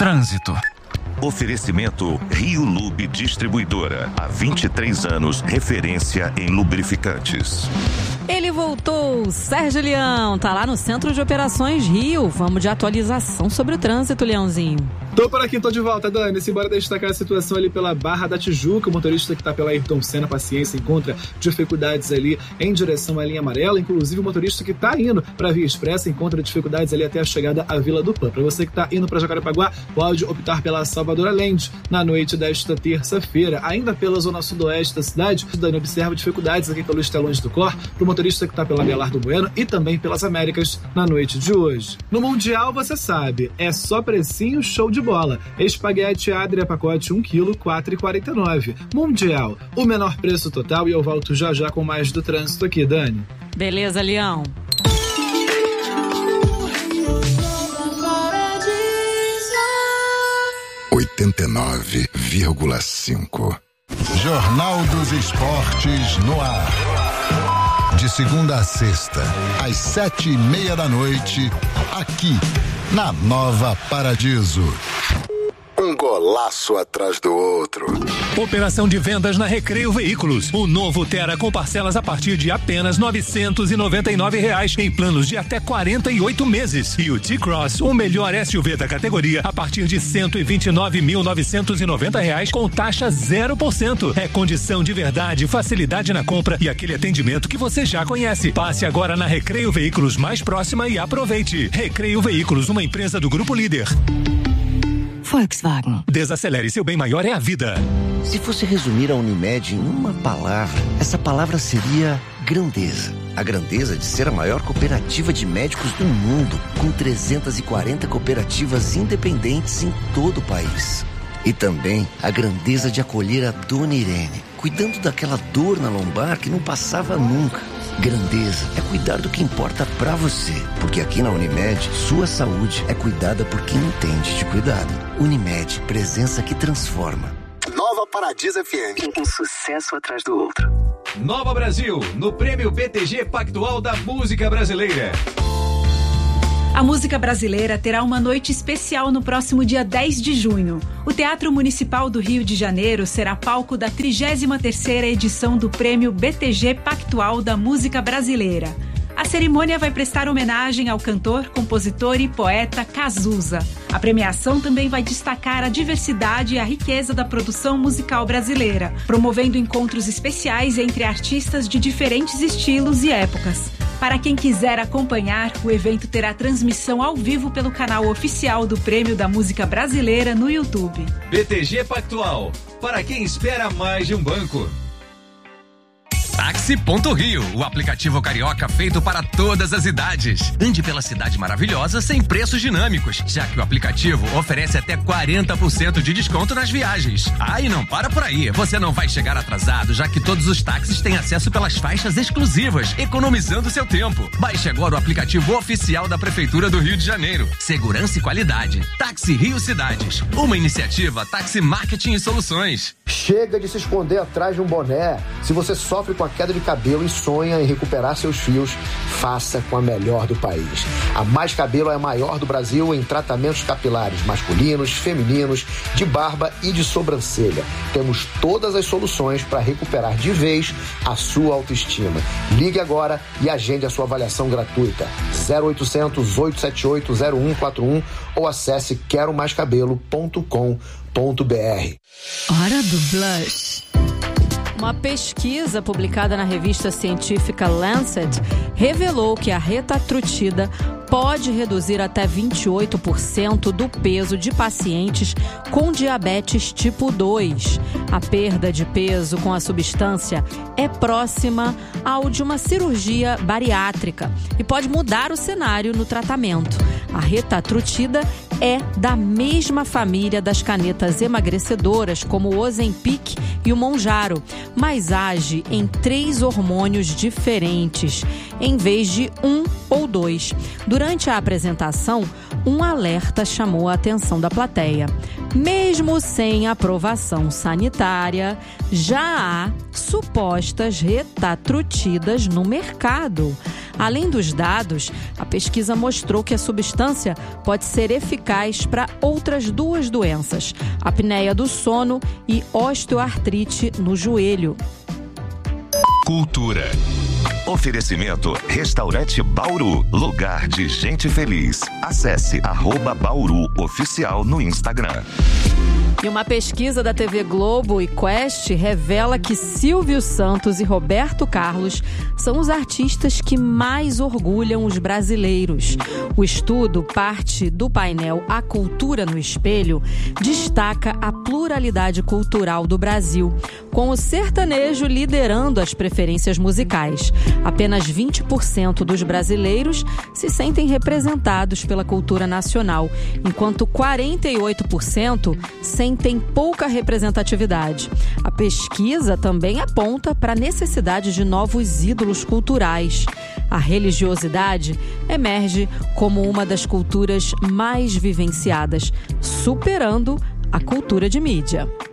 Trânsito. Oferecimento Rio Lube Distribuidora. Há 23 anos, referência em lubrificantes. Ele voltou, Sérgio Leão, tá lá no Centro de Operações Rio. Vamos de atualização sobre o trânsito, Leãozinho. Tô por aqui, tô de volta, Dani. Simbora destacar a situação ali pela Barra da Tijuca. O motorista que tá pela Ayrton Senna, paciência, encontra dificuldades ali em direção à linha amarela. Inclusive o motorista que tá indo pra Via Expressa encontra dificuldades ali até a chegada à Vila do Pan. Pra você que tá indo pra Jacarepaguá, pode optar pela Salvador Allende na noite desta terça-feira. Ainda pela zona sudoeste da cidade, Dani observa dificuldades aqui pelos telões do Cor, pro motorista que tá pela Belardo Bueno e também pelas Américas na noite de hoje. No Mundial, você sabe, é só precinho, show de bola. Espaguete Adria pacote 1 kg, R$ 4,49. Mundial, o menor preço total, e eu volto já já com mais do trânsito aqui, Dani. Beleza, Leão. (89,5) Jornal dos Esportes no ar. De segunda a sexta, às 7:30 aqui na Nova Paradiso. Um golaço atrás do outro. Operação de vendas na Recreio Veículos. O novo Tera com parcelas a partir de apenas R$ 999 em planos de até 48 meses. E o T-Cross, o melhor SUV da categoria, a partir de R$ 129.990 com taxa 0%. É condição de verdade, facilidade na compra e aquele atendimento que você já conhece. Passe agora na Recreio Veículos mais próxima e aproveite. Recreio Veículos, uma empresa do Grupo Líder. Volkswagen. Desacelere, seu bem maior é a vida. Se fosse resumir a Unimed em uma palavra, essa palavra seria grandeza. A grandeza de ser a maior cooperativa de médicos do mundo, com 340 cooperativas independentes em todo o país. E também a grandeza de acolher a Dona Irene, cuidando daquela dor na lombar que não passava nunca. Grandeza é cuidar do que importa pra você, porque aqui na Unimed, sua saúde é cuidada por quem entende de cuidado. Unimed, presença que transforma. Nova Paradiso FM. Um sucesso atrás do outro. Nova Brasil, no Prêmio BTG Pactual da Música Brasileira. A música brasileira terá uma noite especial no próximo dia 10 de junho. O Teatro Municipal do Rio de Janeiro será palco da 33ª edição do Prêmio BTG Pactual da Música Brasileira. A cerimônia vai prestar homenagem ao cantor, compositor e poeta Cazuza. A premiação também vai destacar a diversidade e a riqueza da produção musical brasileira, promovendo encontros especiais entre artistas de diferentes estilos e épocas. Para quem quiser acompanhar, o evento terá transmissão ao vivo pelo canal oficial do Prêmio da Música Brasileira no YouTube. BTG Pactual, para quem espera mais de um banco. Táxi.rio, o aplicativo carioca feito para todas as idades. Ande pela cidade maravilhosa sem preços dinâmicos, já que o aplicativo oferece até 40% de desconto nas viagens. Ah, e não para por aí, você não vai chegar atrasado, já que todos os táxis têm acesso pelas faixas exclusivas, economizando seu tempo. Baixe agora o aplicativo oficial da Prefeitura do Rio de Janeiro. Segurança e qualidade. Táxi Rio Cidades, uma iniciativa Táxi Marketing e Soluções. Chega de se esconder atrás de um boné. Se você sofre com a queda de cabelo e sonha em recuperar seus fios, faça com a melhor do país. A Mais Cabelo é a maior do Brasil em tratamentos capilares masculinos, femininos, de barba e de sobrancelha. Temos todas as soluções para recuperar de vez a sua autoestima. Ligue agora e agende a sua avaliação gratuita. 0800 878 0141 ou acesse queromaiscabelo.com.br. Hora do blush. Uma pesquisa publicada na revista científica Lancet revelou que a retatrutida pode reduzir até 28% do peso de pacientes com diabetes tipo 2. A perda de peso com a substância é próxima ao de uma cirurgia bariátrica e pode mudar o cenário no tratamento. A retatrutida é da mesma família das canetas emagrecedoras, como o Ozempic e o Mounjaro, mas age em 3 hormônios diferentes, em vez de 1 ou 2. Durante a apresentação, um alerta chamou a atenção da plateia. Mesmo sem aprovação sanitária, já há supostas retatrutidas no mercado. Além dos dados, a pesquisa mostrou que a substância pode ser eficaz para outras 2 doenças: apneia do sono e osteoartrite no joelho. Cultura. Oferecimento Restaurante Bauru, lugar de gente feliz. Acesse @Bauru Oficial no Instagram. E uma pesquisa da TV Globo e Quest revela que Silvio Santos e Roberto Carlos são os artistas que mais orgulham os brasileiros. O estudo, parte do painel A Cultura no Espelho, destaca a pluralidade cultural do Brasil, com o sertanejo liderando as preferências musicais. Apenas 20% dos brasileiros se sentem representados pela cultura nacional, enquanto 48% sentem pouca representatividade. A pesquisa também aponta para a necessidade de novos ídolos culturais. A religiosidade emerge como uma das culturas mais vivenciadas, superando a cultura de mídia.